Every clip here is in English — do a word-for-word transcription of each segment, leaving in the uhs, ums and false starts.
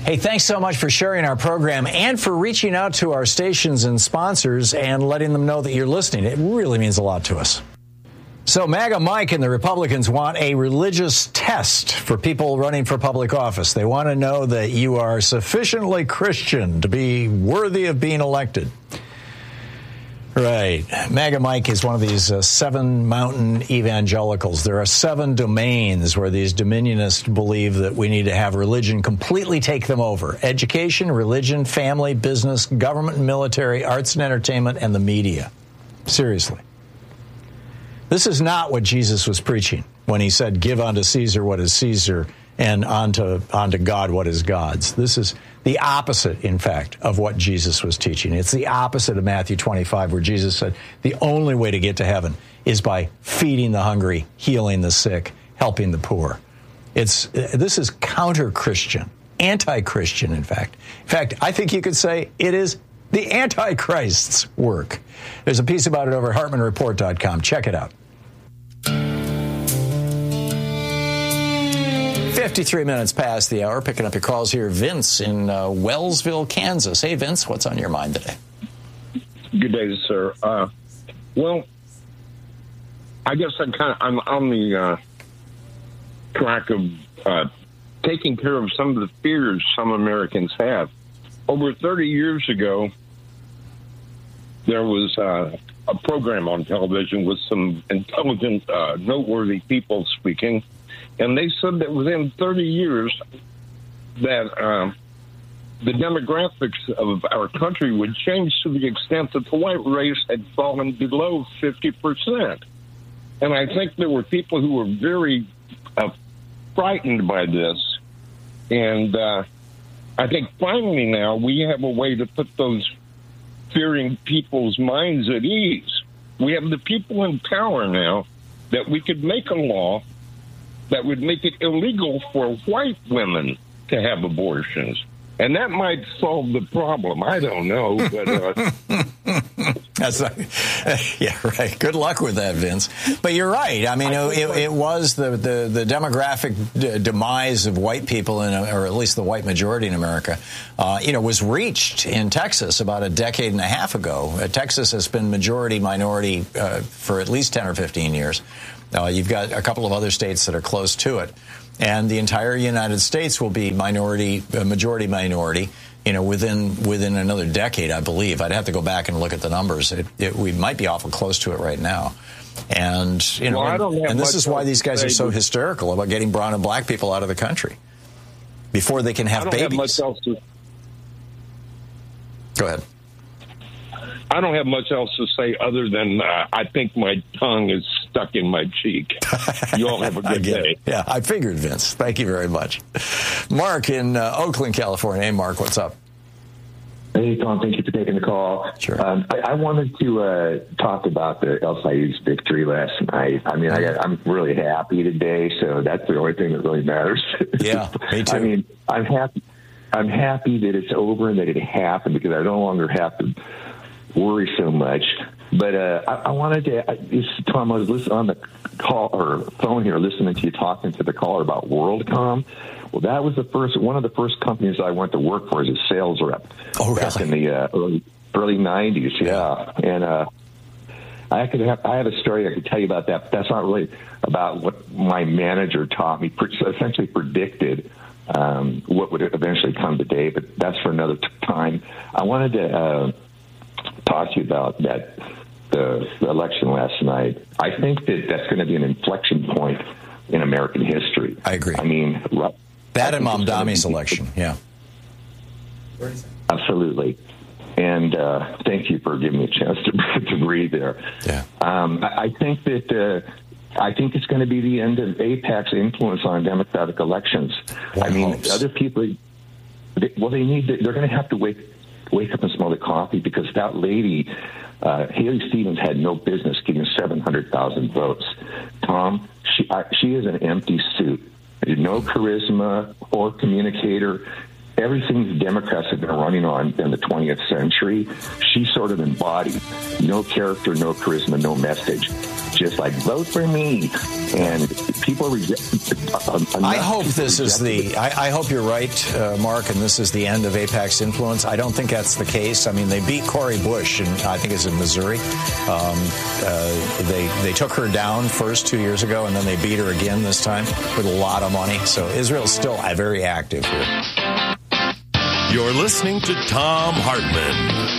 Hey, thanks so much for sharing our program and for reaching out to our stations and sponsors and letting them know that you're listening. It really means a lot to us. So MAGA Mike and the Republicans want a religious test for people running for public office. They want to know that you are sufficiently Christian to be worthy of being elected. Right. MAGA Mike is one of these uh, seven mountain evangelicals. There are seven domains where these dominionists believe that we need to have religion completely take them over. Education, religion, family, business, government and military, arts and entertainment, and the media. Seriously. This is not what Jesus was preaching when he said, give unto Caesar what is Caesar and unto, unto God what is God's. This is the opposite, in fact, of what Jesus was teaching. It's the opposite of Matthew twenty-five, where Jesus said the only way to get to heaven is by feeding the hungry, healing the sick, helping the poor. It's this is counter-Christian, anti-Christian, in fact. In fact, I think you could say it is the Antichrist's work. There's a piece about it over at Hartman Report dot com. Check it out. fifty-three minutes past the hour, picking up your calls here. Vince in uh, Wellsville, Kansas. Hey, Vince, what's on your mind today? Good day, sir. Uh, well, I guess I'm kind of I'm on the uh, track of uh, taking care of some of the fears some Americans have. Over thirty years ago, there was uh, a program on television with some intelligent, uh, noteworthy people speaking. And they said that within thirty years that uh, the demographics of our country would change to the extent that the white race had fallen below fifty percent. And I think there were people who were very uh, frightened by this. And uh, I think finally now we have a way to put those fearing people's minds at ease. We have the people in power now that we could make a law that would make it illegal for white women to have abortions. And that might solve the problem. I don't know, but... Uh... That's not, yeah, right. Good luck with that, Vince. But you're right. I mean, I it, it was the, the, the demographic d- demise of white people, in, or at least the white majority in America, uh, you know, was reached in Texas about a decade and a half ago. Uh, Texas has been majority-minority uh, for at least ten or fifteen years. Uh, you've got a couple of other states that are close to it. And the entire United States will be minority, uh, majority minority, you know, within within another decade, I believe. I'd have to go back and look at the numbers. It, it, we might be awful close to it right now. And, you know, well, and, and this is why these guys are so hysterical about getting brown and black people out of the country before they can have I don't babies. Have much else to... Go ahead. I don't have much else to say other than uh, I think my tongue is stuck in my cheek. You all have a good day. It. Yeah, I figured, Vince. Thank you very much. Mark in uh, Oakland, California. Hey, Mark, what's up? Hey, Tom, thank you for taking the call. Sure. Um, I, I wanted to uh, talk about the El Sayed's victory last night. I mean, I, I'm really happy today, so that's the only thing that really matters. Yeah, me too. I mean, I'm happy. I'm happy that it's over and that it happened because I no longer have to worry so much. But uh, I, I wanted to, I, this, Tom, I was listening on the call or phone here, listening to you talking to the caller about WorldCom. Well, that was the first, one of the first companies I went to work for as a sales rep. Oh, back really? in the uh, early early nineties. Yeah, and uh, I could have, I have a story I could tell you about that. But that's not really about what my manager taught me. Essentially predicted um, what would eventually come today, but that's for another t- time. I wanted to. Uh, talk to you about that the election last night. I think that that's going to be an inflection point in American history. I agree. I mean, that and Mamdani's election, yeah. Absolutely. And uh, thank you for giving me a chance to, to breathe there. Yeah. Um, I, I think that uh, I think it's going to be the end of AIPAC's influence on democratic elections. One I mean, hopes. other people, they, well, they need to, they're going to have to wake wake up and smell the coffee because that lady, uh, Haley Stevens, had no business getting seven hundred thousand votes. Tom, she I, she is an empty suit. No charisma or communicator. Everything the Democrats have been running on in the twentieth century, she sort of embodied. No character, no charisma, no message. just like, vote for me. And people reject. I hope this is the, I, I hope you're right, uh, Mark, and this is the end of AIPAC's influence. I don't think that's the case. I mean, they beat Cori Bush, and I think it's in Missouri. Um, uh, they, they took her down first two years ago, and then they beat her again this time with a lot of money. So Israel's still uh, very active here. You're listening to Thom Hartmann.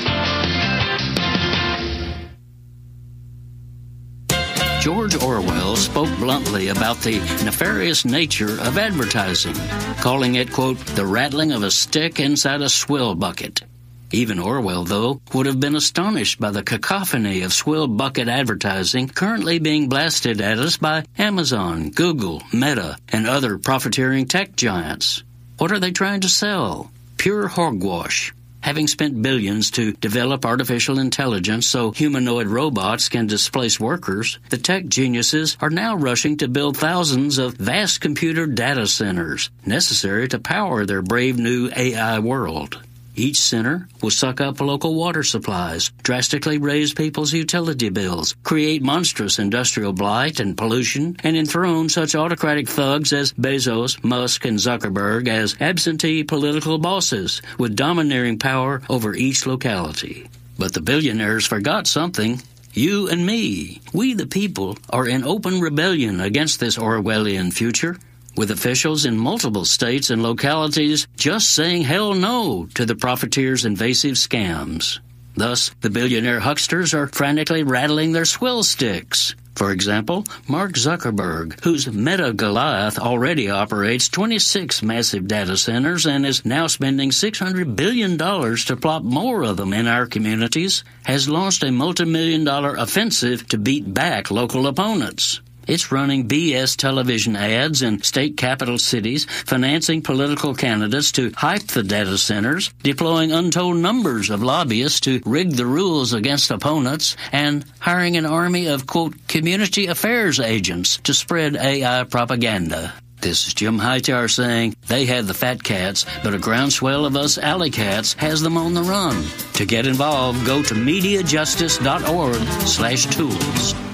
George Orwell spoke bluntly about the nefarious nature of advertising, calling it, quote, the rattling of a stick inside a swill bucket. Even Orwell, though, would have been astonished by the cacophony of swill bucket advertising currently being blasted at us by Amazon, Google, Meta, and other profiteering tech giants. What are they trying to sell? Pure hogwash. Having spent billions to develop artificial intelligence so humanoid robots can displace workers, the tech geniuses are now rushing to build thousands of vast computer data centers necessary to power their brave new A I world. Each center will suck up local water supplies, drastically raise people's utility bills, create monstrous industrial blight and pollution, and enthrone such autocratic thugs as Bezos, Musk, and Zuckerberg as absentee political bosses with domineering power over each locality. But the billionaires forgot something. You and me, we the people, are in open rebellion against this Orwellian future, with officials in multiple states and localities just saying hell no to the profiteers' invasive scams. Thus, the billionaire hucksters are frantically rattling their swill sticks. For example, Mark Zuckerberg, whose Meta Goliath already operates twenty-six massive data centers and is now spending six hundred billion dollars to plop more of them in our communities, has launched a multi-million dollar offensive to beat back local opponents. It's running B S television ads in state capital cities, financing political candidates to hype the data centers, deploying untold numbers of lobbyists to rig the rules against opponents, and hiring an army of, quote, community affairs agents to spread A I propaganda. This is Jim Hightower saying they had the fat cats, but a groundswell of us alley cats has them on the run. To get involved, go to MediaJustice.org slash tools.